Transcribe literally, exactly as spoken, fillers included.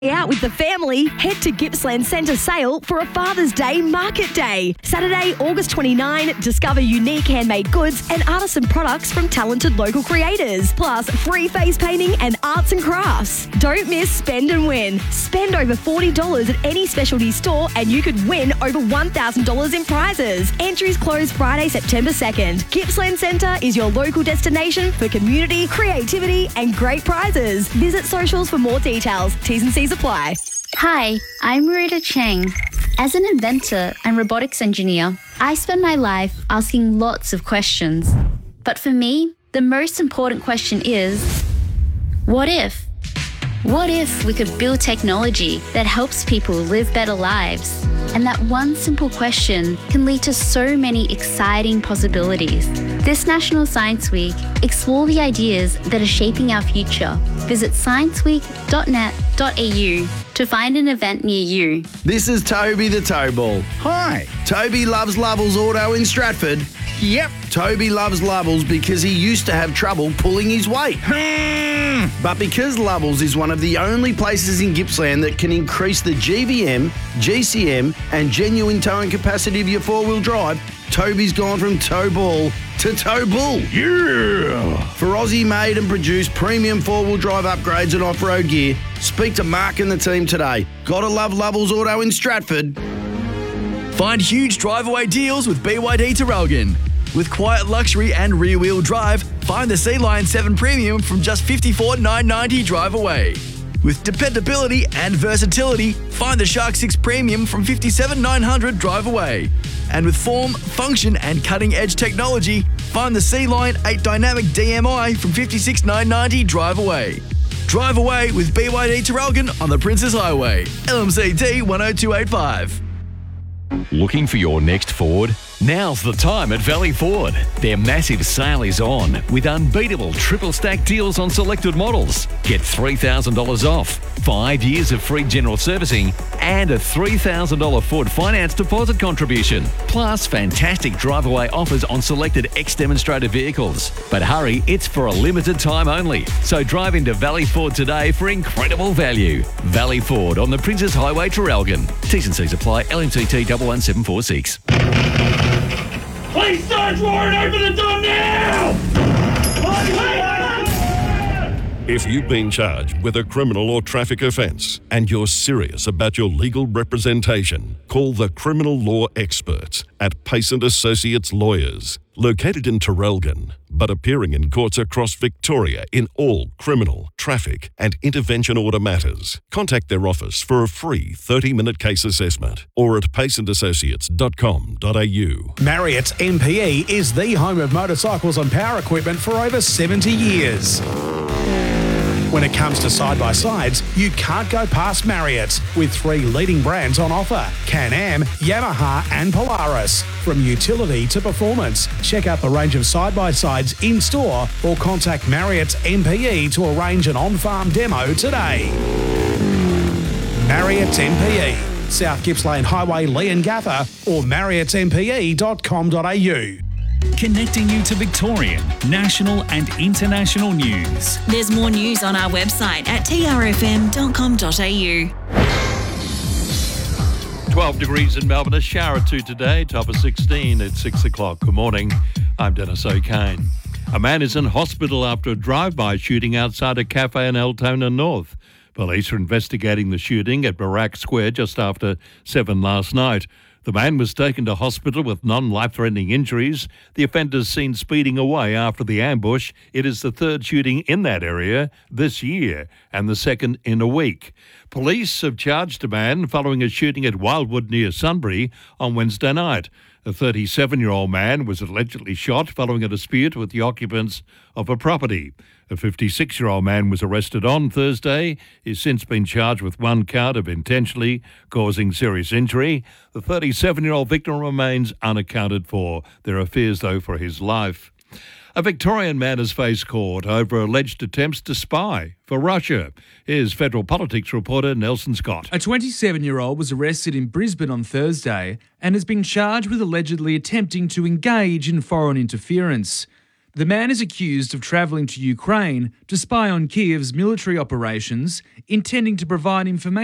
Out with the family, head to Gippsland Centre Sale for a Father's Day Market Day. Saturday, August twenty-ninth, discover unique handmade goods and artisan products from talented local creators. Plus, free face painting and arts and crafts. Don't miss Spend and Win. Spend over forty dollars at any specialty store and you could win over one thousand dollars in prizes. Entries close Friday, September second. Gippsland Centre is your local destination for community, creativity and great prizes. Visit socials for more details. T's and C's apply. Hi, I'm Marita Chang. As an inventor and robotics engineer, I spend my life asking lots of questions. But for me, the most important question is, what if? What if we could build technology that helps people live better lives? And that one simple question can lead to so many exciting possibilities. This National Science Week, explore the ideas that are shaping our future. Visit science week dot net dot a u to find an event near you. This is Toby the Towball. Hi. Toby loves Lovells Auto in Stratford. Yep. Toby loves Lovells because he used to have trouble pulling his weight. Hmm. But because Lovells is one of the only places in Gippsland that can increase the G V M, G C M and genuine towing capacity of your four-wheel drive, Toby's gone from Towball to Towbull. Yeah. For Aussie-made and produced premium four-wheel drive upgrades and off-road gear, speak to Mark and the team today. Gotta love Lovells Auto in Stratford. Find huge drive-away deals with B Y D Terralgan. With quiet luxury and rear-wheel drive, find the C-Line seven Premium from just fifty-four thousand nine hundred ninety dollars drive away. With dependability and versatility, find the Shark six Premium from fifty-seven thousand nine hundred dollars drive away. And with form, function and cutting-edge technology, find the C-Line eight Dynamic D M I from fifty-six thousand nine hundred ninety dollars drive away. Drive away with B Y D Terralgan on the Princes Highway. L M C D one oh two eight five. Looking for your next Ford? Now's the time at Valley Ford. Their massive sale is on with unbeatable triple stack deals on selected models. Get three thousand dollars off, five years of free general servicing and a three thousand dollars Ford finance deposit contribution. Plus fantastic drive-away offers on selected X-demonstrator vehicles. But hurry, it's for a limited time only. So drive into Valley Ford today for incredible value. Valley Ford on the Princes Highway, Terralgan. T's and C's apply. L M T T one one seven four six. Please, Sarge Warren, open the door now! If you've been charged with a criminal or traffic offence and you're serious about your legal representation, call the criminal law experts at Pace and Associates Lawyers. Located in Terralgan, but appearing in courts across Victoria in all criminal, traffic and intervention order matters. Contact their office for a free thirty-minute case assessment or at pace and associates dot com dot a u. Marriott's M P E is the home of motorcycles and power equipment for over seventy years. When it comes to side-by-sides, you can't go past Marriott, with three leading brands on offer: Can-Am, Yamaha and Polaris. From utility to performance, check out the range of side-by-sides in-store or contact Marriott's M P E to arrange an on-farm demo today. Marriott's M P E, South Gippsland Highway, Leongatha, or marriotts m p e dot com dot a u. Connecting you to Victorian, national and international news. There's more news on our website at t r f m dot com dot a u. twelve degrees in Melbourne, a shower or two today, top of sixteen at six o'clock. Good morning, I'm Dennis O'Kane. A man is in hospital after a drive-by shooting outside a cafe in Altona North. Police are investigating the shooting at Barak Square just after seven last night. The man was taken to hospital with non-life-threatening injuries. The offender's seen speeding away after the ambush. It is the third shooting in that area this year and the second in a week. Police have charged a man following a shooting at Wildwood near Sunbury on Wednesday night. A thirty-seven-year-old man was allegedly shot following a dispute with the occupants of a property. A fifty-six-year-old man was arrested on Thursday. He's since been charged with one count of intentionally causing serious injury. The thirty-seven-year-old victim remains unaccounted for. There are fears, though, for his life. A Victorian man has faced court over alleged attempts to spy for Russia. Here's federal politics reporter Nelson Scott. A twenty-seven-year-old was arrested in Brisbane on Thursday and has been charged with allegedly attempting to engage in foreign interference. The man is accused of travelling to Ukraine to spy on Kiev's military operations, intending to provide information